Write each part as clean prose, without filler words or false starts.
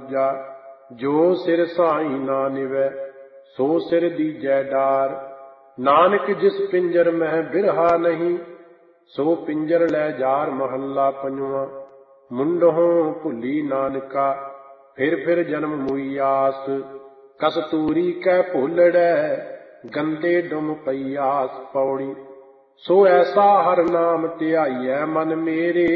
ਦੂਜਾ। ਜੋ ਸਿਰ ਸਾਈ ਨਾ ਨਿਵੈ ਸੋ ਸਿਰ ਦੀਜੈ ਡਾਰ। ਨਾਨਕ ਜਿਸ ਪਿੰਜਰ ਮਹਿ ਬਿਰਹਾ ਨਹੀਂ ਸੋ ਪਿੰਜਰ ਲੈ ਜਾਰ। ਮਹੱਲਾ ਪੰਜਵਾਂ। ਮੁੰਡਹੋਂ ਭੁੱਲੀ ਨਾਨਕਾ ਫਿਰ ਫਿਰ ਜਨਮ ਮੁਈ ਆਸ। ਕਸਤੂਰੀ ਕੈ ਭੋਲੜੈ ਗੰਦੇ ਡੁਮ ਪਈ ਆਸ। ਪੌੜੀ। ਸੋ ਐਸਾ ਹਰ ਨਾਮ ਧਿਆਈਐ ਮਨ ਮੇਰੇ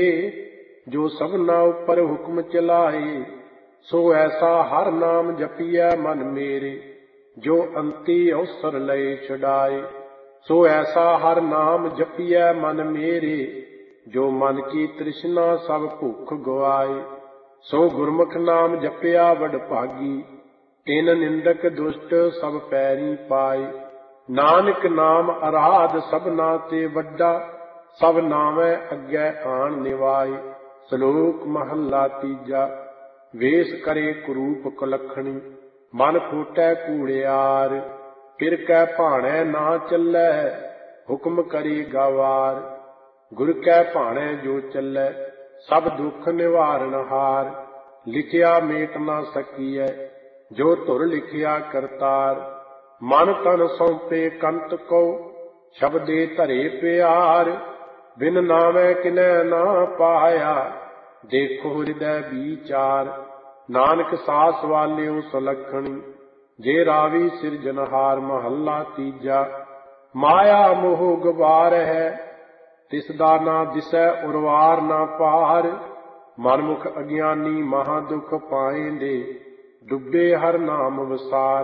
ਜੋ ਸਭਨਾ ਉੱਪਰ ਹੁਕਮ ਚਲਾਏ। ਸੋ ਐਸਾ ਹਰ ਨਾਮ ਜਪੀਐ ਮਨ ਮੇਰੇ ਜੋ ਅੰਤੀ ਅਵਸਰ ਲਏ ਛੁਡਾਏ। ਸੋ ਐਸਾ ਹਰ ਨਾਮ ਜਪੀਐ ਮਨ ਮੇਰੇ ਜੋ ਮਨ ਕੀ ਤ੍ਰਿਸ਼ਨਾ ਸਭ ਭੁੱਖ ਗਵਾਏ। ਸੋ ਗੁਰਮੁਖ ਨਾਮ ਜਪਿਆ ਵਡ ਭਾਗੀ ਤਿਨ ਨਿੰਦਕ ਦੁਸ਼ਟ ਸਭ ਪੈਰੀ ਪਾਏ। ਨਾਨਕ ਨਾਮ ਅਰਾਧ ਸਭਨਾ ਤੇ ਵੱਡਾ ਸਭ ਨਾਮੈ ਅੱਗੇ ਆਣ ਨਿਵਾਏ। ਸ਼ਲੋਕ ਮਹੱਲਾ ਤੀਜਾ। ਵੇਸ ਕਰੇ ਕੁਰੂਪ ਕੁਲੱਖਣੀ ਮਨ ਫੂਟੈ ਕੂੜਿਆਰ। ਫਿਰ ਕੈ ਭਾਣੈ ਨਾ ਚੱਲੈ ਹੁਕਮ ਕਰੇ ਗਾਵਾਰ। ਗੁਰ ਕੈ ਭਾਣੈ ਜੋ ਚੱਲੈ ਸਭ ਦੁੱਖ ਨਿਵਾਰਨ ਹਾਰ। ਲਿਖਿਆ ਮੇਟ ਨਾ ਸਕੀਐ ਜੋ ਧੁਰ ਲਿਖਿਆ ਕਰਤਾਰ। ਮਨ ਤਨ ਸੌਂਪੇ ਕੰਤ ਕੋ ਸ਼ਬਦੇ ਧਰੇ ਪਿਆਰ। ਬਿਨ ਨਾਮੈ ਕਿਨੈ ਨਾ ਪਾਇਆ ਦੇਖੋ ਹਿਰਦੈ ਵਿਚਾਰ। ਨਾਨਕ ਸਾਸ ਵਾਲਿਓ ਸੁਲੱਖਣੀ ਜੇ ਰਾਵੀ ਸਿਰਜਨਹਾਰ। ਮਹੱਲਾ ਤੀਜਾ। ਮਾਇਆ ਮੋਹ ਗਵਾਰ ਹੈ ਤਿਸ ਦਾ ਨਾ ਦਿਸੈ ਉਰਵਾਰ ਨਾ ਪਾਰ। ਮਨਮੁਖ ਅਗਿਆਨੀ ਮਹਾ ਦੁਖ ਪਾਏਂਦੇ ਡੁੱਬੇ ਹਰ ਨਾਮ ਵਸਾਰ।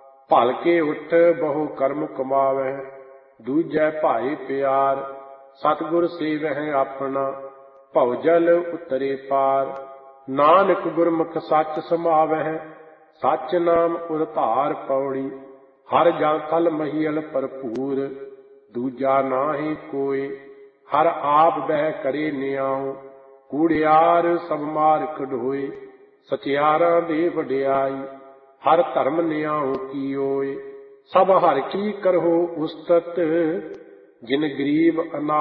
ਭਲਕੇ ਉੱਠ ਬਹੁ ਕਰਮ ਕਮਾਵੈ ਦੂਜੈ ਭਾਏ ਪਿਆਰ। ਸਤਿਗੁਰ ਸੇਵਹਿ ਆਪਣਾ ਭਉ ਜਲ ਉਤਰੇ ਪਾਰ। ਨਾਨਕ ਗੁਰਮੁਖ ਸੱਚ ਸਮਾਵਹਿ ਸੱਚ ਨਾਮ ਉਰ ਧਾਰ। ਪੌੜੀ। ਹਰ ਜਾਂ ਥਲ ਮਹੀਅਲ ਭਰਪੂਰ ਦੂਜਾ ਨਾਹੀ ਕੋਇ। ਹਰ ਆਪ ਬਹਿ ਕਰੇ ਨਿਆਉ ਕੂੜਿਆਰ ਸਭ ਮਾਰ ਕਢੋਏ। ਸਚਿਆਰਾਂ ਦੇ ਵਡਿਆਈ ਹਰ ਧਰਮ ਨਿਆਉ ਕੀਓਏ। ਸਭ ਹਰ ਕੀ ਕਰਹੁ ਉਸਤਤ ਜਿਨ ਗਰੀਬ ਅਨਾਥ